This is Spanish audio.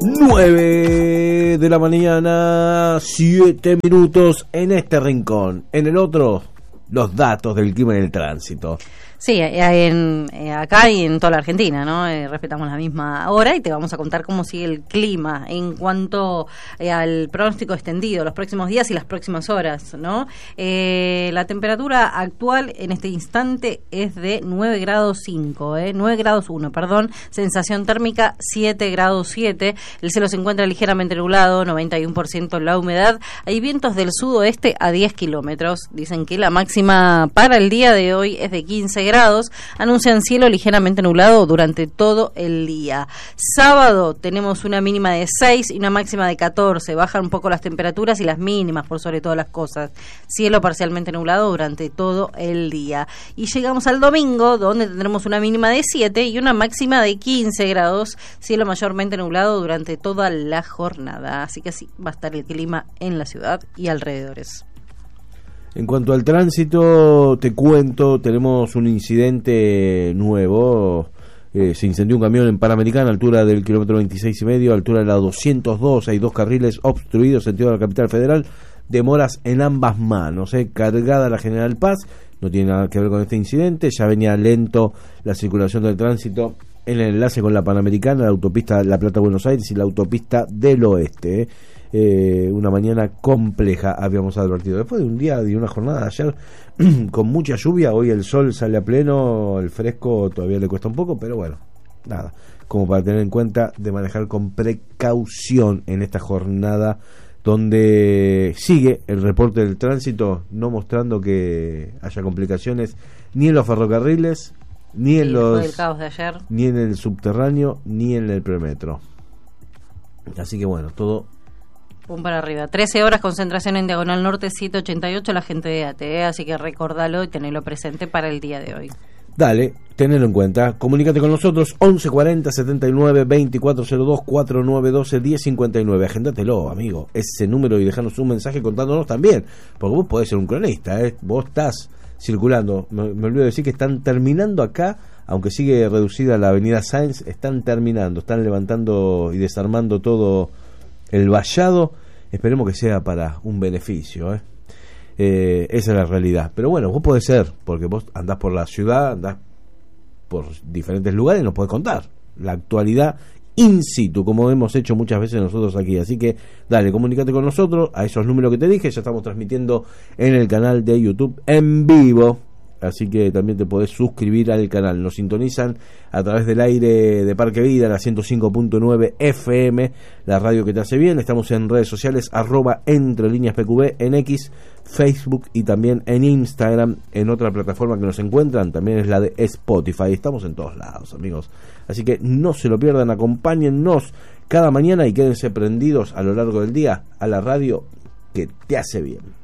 9 de la mañana, 7 minutos en este rincón. En el otro, los datos del clima y del tránsito. Sí, acá y en toda la Argentina, ¿no? Respetamos la misma hora y te vamos a contar cómo sigue el clima en cuanto al pronóstico extendido, los próximos días y las próximas horas, ¿no? La temperatura actual en este instante es de 9 grados 5, 9 grados 1, perdón, sensación térmica 7 grados 7, el cielo se encuentra ligeramente nublado, 91% la humedad, hay vientos del sudoeste a 10 kilómetros, dicen que la máxima para el día de hoy es de 15 grados, anuncian cielo ligeramente nublado durante todo el día. Sábado tenemos una mínima de 6 y una máxima de 14, bajan un poco las temperaturas y las mínimas por sobre todas las cosas. Cielo parcialmente nublado durante todo el día. Y llegamos al domingo, donde tendremos una mínima de 7 y una máxima de 15 grados, cielo mayormente nublado durante toda la jornada. Así que así va a estar el clima en la ciudad y alrededores. En cuanto al tránsito, te cuento, tenemos un incidente nuevo. Se incendió un camión en Panamericana, altura del kilómetro 26,5, altura de la 202. Hay 2 carriles obstruidos, sentido de la capital federal. Demoras en ambas manos, cargada la General Paz. No tiene nada que ver con este incidente. Ya venía lento la circulación del tránsito en el enlace con la Panamericana, la autopista La Plata-Buenos Aires y la autopista del Oeste. Una mañana compleja, habíamos advertido. Después de un día, de una jornada de ayer con mucha lluvia, hoy el sol sale a pleno, el fresco todavía le cuesta un poco, pero bueno, nada, como para tener en cuenta de manejar con precaución en esta jornada donde sigue el reporte del tránsito no mostrando que haya complicaciones ni en los ferrocarriles, ni en del caos de ayer, ni en el subterráneo, ni en el premetro. Así que bueno, todo pum para arriba. 13 horas, concentración en Diagonal Norte 788, la gente de ATE, así que recordalo y tenelo presente para el día de hoy. Dale, tenelo en cuenta. Comunícate con nosotros 1140 79 2402 4912 1059. Agéndatelo, amigo, ese número, y dejanos un mensaje contándonos también, porque vos podés ser un cronista, vos estás circulando. Me olvido de decir que están terminando acá, aunque sigue reducida la avenida Sáenz, están levantando y desarmando todo el vallado. Esperemos que sea para un beneficio, esa es la realidad. Pero bueno, vos podés ser, porque vos andás por la ciudad, andás por diferentes lugares y nos podés contar la actualidad in situ, como hemos hecho muchas veces nosotros aquí. Así que dale, comunícate con nosotros a esos números que te dije. Ya estamos transmitiendo en el canal de YouTube en vivo, así que también te podés suscribir al canal. Nos sintonizan a través del aire de Parque Vida, la 105.9 FM, la radio que te hace bien. Estamos en redes sociales, @entrelineaspqb, en X, Facebook y también en Instagram. En otra plataforma que nos encuentran también es la de Spotify. Estamos en todos lados, amigos, así que no se lo pierdan. Acompáñennos cada mañana y quédense prendidos a lo largo del día a la radio que te hace bien.